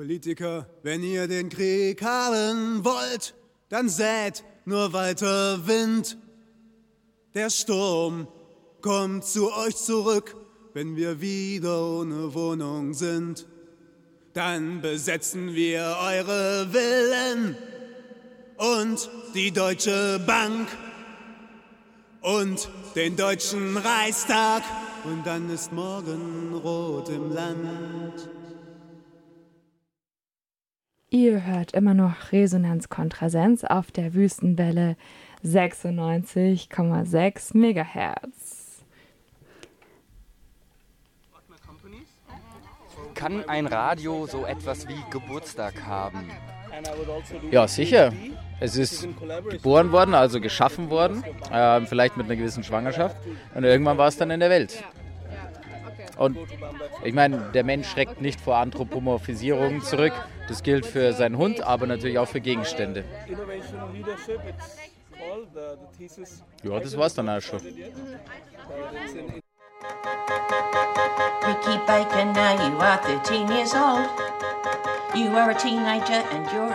Politiker, wenn ihr den Krieg haben wollt, dann sät nur weiter Wind. Der Sturm kommt zu euch zurück, wenn wir wieder ohne Wohnung sind. Dann besetzen wir eure Villen und die Deutsche Bank und den Deutschen Reichstag. Und dann ist morgen rot im Land. Ihr hört immer noch Resonanz Kontrasenz auf der Wüstenwelle 96,6 Megahertz. Kann ein Radio so etwas wie Geburtstag haben? Ja, sicher. Es ist geboren worden, also geschaffen worden, vielleicht mit einer gewissen Schwangerschaft. Und irgendwann war es dann in der Welt. Und ich meine, der Mensch schreckt nicht vor Anthropomorphisierung zurück. Das gilt für seinen Hund, aber natürlich auch für Gegenstände. Ja, das war's dann auch schon. Ricky Baker, now you are 13 years old. You are a teenager and you're